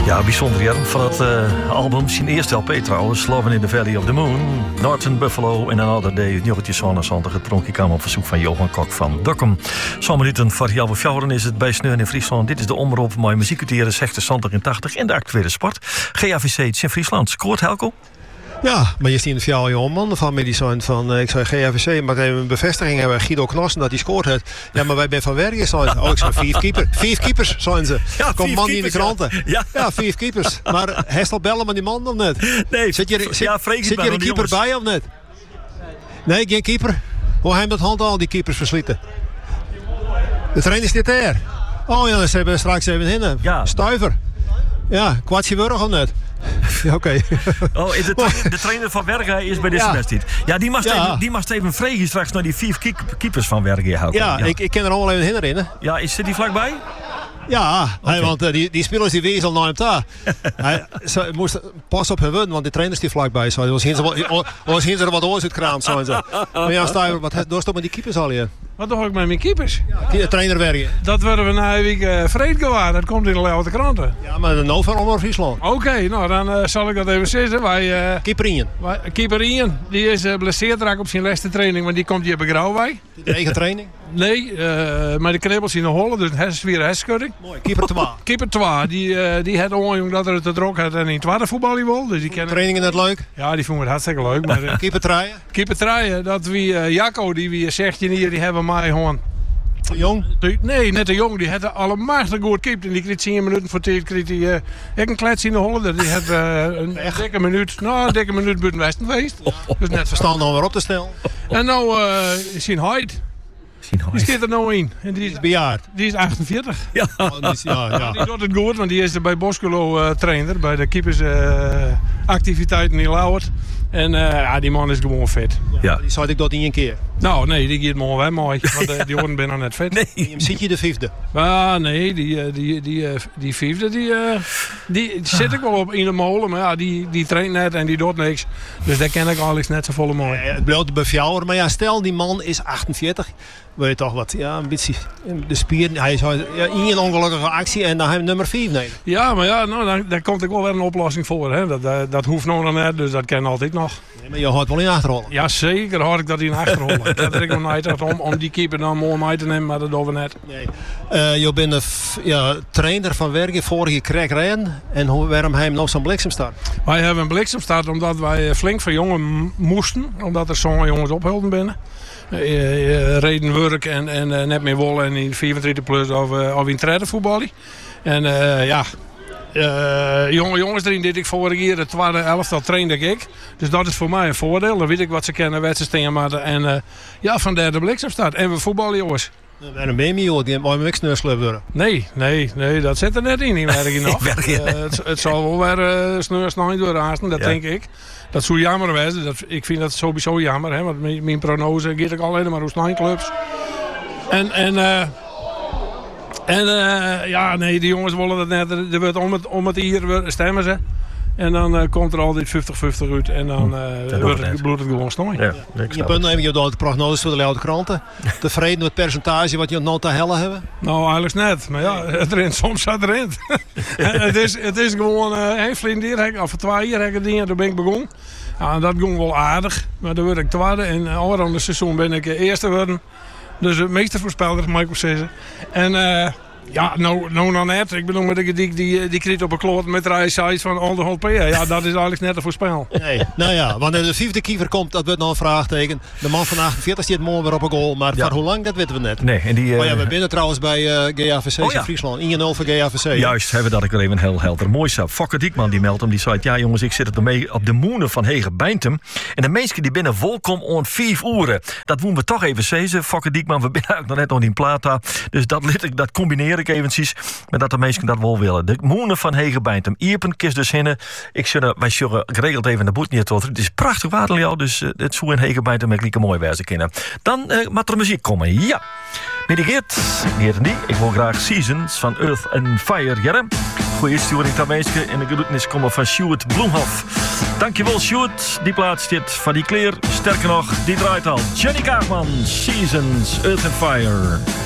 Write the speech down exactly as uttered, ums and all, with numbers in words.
Ja, bijzonder ja. Van het uh, album, zijn eerste L P trouwens, Lovin' in the Valley of the Moon, Northern Buffalo en Another Day, negentien zevenenzeventig. Het pronkie kwam op verzoek van Johan Kok van Dokkum. Zo'n minuten voor half fjouwen is het bij Sneun in Friesland. Dit is de omroep mooie muziekutieren zestig, zeventig en tachtig en de actuele sport. G A V C in Friesland. Scoort Helco? Ja, maar je ziet in het fjouwen jonge man van medicijn van, uh, ik zei G A V C, maar even een bevestiging hebben Guido Knossen dat hij scoort heeft. Ja, maar wij zijn van Wergen, zijn oh, ik zei vijf keeper, vijf keepers zijn ze. Ja, komt man in de kranten. Ja, ja. ja vijf keepers. Maar hij bellen met die man of net? Nee, zit je, zit, ja, zit je er een keeper bij of net? Nee, geen keeper. Hoe hebben dat hand al die keepers verslieten? De trainer is dit er. Oh ja, ze hebben straks even in. Ja. Stuiver. Ja, kwartje wurg of net? Ja, oké. Okay. Oh, de, tra- de trainer van Wergen is bij deze ja. wedstrijd. Ja, die mag ja. even, die mag even vregen straks naar die vier keepers van Wergen houden. Ja, ja. Ik, ik ken er allemaal even herinneren. Ja, is zit die vlakbij? Ja, okay. Hey, want uh, die, die spelers die wezen naar hem daar. Hij ze, moest pas op hem want die trainers die vlakbij zijn. Was geen ze er wat oors uit kraan zijn ze. Maar ja, Stuiver, wat doe je met die keepers al hier? Wat doe ik met mijn keepers? Ja, trainer werken. Dat worden we na een week uh, vreed gewaar. Dat komt in de Leeuwarden kranten. Ja, maar de Nova onder Friesland. Oké, okay, nou dan uh, zal ik dat even zeggen. Wij, uh, Keeper Ian. Wij, Keeper Ian, die is uh, blesseerd raak op zijn laatste training, maar die komt hier bij Grauwij. De eigen training? Nee, uh, maar de knibbels in de hollen, dus het is weer een hersenschudding. Mooi, keeper twee. Keeper twee, die, uh, die had onjong dat er te druk had en in tweede voetbal wil. Dus die kennen... Trainingen net leuk? Ja, die vonden het hartstikke leuk. Maar, uh, keeper draaien? Keeper draaien, dat wie uh, Jacco, die wie zegt je hier, die hebben mij gewoon... De jong? De, nee, net de jong. Die had allemaal goed gekiept. En die kreeg tien minuten voor tijd kreeg hij uh, een klets in de Hollander. Die had uh, een Echt? dikke minuut, nou een dikke minuut buiten Westen geweest. Dus net verstaan dan weer op te stellen. En nou uh, is zijn Hyde. Die zit er nou in. En die is bejaard. Die is achtenveertig. Ja. Oh, die, is, ja, ja. die doet het goed, want die is er bij Bosculo uh, trainer. Bij de keepers uh, activiteiten in Lauwert. En uh, ja, die man is gewoon vet. Ja, ja. Die zei ik dat niet een keer. Nou, nee, die gaat morgen wel mooi. Want uh, die horen bijna net vet. Nee. Zit je de vijfde? Ah, nee, die, uh, die, die, uh, die vijfde, die, uh, die, die zit ik wel op in de molen. Maar ja, die, die traint net en die doet niks. Dus daar ken ik eigenlijk net zo volle mooi. Ja, het blijft bij jou, maar ja, stel die man is achtenveertig. Wil je toch wat, ja, een beetje de spieren. Hij is ja, in een ongelukkige actie en dan hebben we nummer vier nemen. Ja, maar ja, nou, daar, daar komt ook wel weer een oplossing voor. Hè. Dat, dat, dat hoeft nog net, dus dat kan altijd nog. Nee, maar je houdt wel in achterrollen. Ja, zeker hoor ik dat in achterrollen. Ik had er nog nooit om, om die keeper dan mooi mee te nemen, maar dat doen we net. Nee. Uh, je bent een ja, trainer van Wergen, vorige Craig Rijn. En hoe, waarom hij hem nog zo'n bliksemstart? Wij hebben een bliksemstart omdat wij flink verjongen moesten. Omdat er sommige jongens ophielden binnen. Uh, uh, reden werk en, en uh, net meer wollen en in vierentwintig plus of, uh, of in treden voetballen. En uh, ja, uh, jonge jongens erin dit ik vorig jaar de tweede elftal trainde ik. Dus dat is voor mij een voordeel. Dan weet ik wat ze kennen, wedstrijden maken en uh, ja, vandaar de bliksemstart. En we voetballen jongens. En ben je joh, die moet je niks worden. Nee, nee, nee, dat zit er net in. Die werk je nog. uh, het, het zal wel weer uh, sneurs nooit doorhaasten, dat ja. denk ik. Dat zou jammer wezen. Dat, ik vind dat sowieso jammer. Hè, want mijn, mijn prognose gaat ik alleen maar hoe snel clubs. En, en, uh, en uh, ja, nee, die jongens willen dat net. Er wordt om het, om het hier stemmen ze. En dan uh, komt er altijd vijftig vijftig uit. En dan uh, wordt het, bloedt het gewoon snel. Ja, je bent even je de prognose voor de Leeuwarden kranten. Tevreden met het percentage wat je nog te hellen hebben? Nou, eigenlijk net. Maar ja, het rent soms uit de rent. het, is, het is gewoon uh, een vlindier, of twee jaar heb ik dingen, daar ben ik begonnen. Ja, dat ging wel aardig. Maar dan word ik tweede. En uh, aan het seizoen ben ik uh, eerste geworden. Dus de uh, meestervoorspeller, mag ik wel zeggen. En uh, ja, nou, nou nog net. Ik bedoel, met die, die, die, die kriet op een kloot met de size van honderd p. Ja, dat is eigenlijk net een voorspel. Nee, nou ja, wanneer de vijfde keeper komt, dat wordt nog een vraagteken. De man van achtenveertig zit morgen weer op een goal. Maar ja. voor hoe lang, dat weten we net. Nee, en die, uh... oh ja, we binnen trouwens bij uh, G A V C oh, ja. in Friesland. één nul voor G A V C. Juist, hebben we dat ik er even heel helder. Mooi zo. Fokker Diekman die meldt hem. Die zei, ja jongens, ik zit op de, op de moenen van Hege Beintem. En de mensen die binnen volkom om vijf uren. Dat moeten we toch even zeggen. Fokker Diekman, we binnen ook nog net nog in Plata. Dus dat, dat combineer ik eventjes. Maar dat de mensen dat wel willen. De moenen van Hege Beintem. Iepen kist dus hinnen. Ik zullen, wij zullen geregeld even de boet niet tot. Het is prachtig water, jou. Dus uh, het zou in Hege Beintem met lieke mooi wijze kunnen. Dan uh, moet er muziek komen. Ja. Middageert. Niet en die. Ik wil graag Seasons van Earth and Fire. Ja. Goeie sturing aan mensen. En de gedoetenis komen van Sjoerd Bloemhof. Dankjewel Sjoerd. Die plaats dit van die kleer. Sterker nog, die draait al. Jenny Kaagman. Seasons. Earth and Fire.